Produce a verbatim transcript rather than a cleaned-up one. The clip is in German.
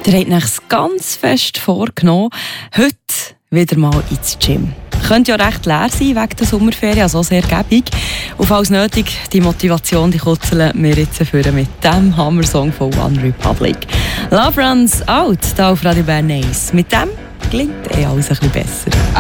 Ihr habt euch ganz fest vorgenommen, heute wieder mal ins Gym. Könnte ja recht leer sein wegen der Sommerferien, also sehr gäbig. Und falls nötig, die Motivation, die kutzeln wir jetzt führen mit dem Hammer-Song von One Republic. Love Runs Out, hier auf Radio Bern eins. Mit dem klingt eh alles ein bisschen besser.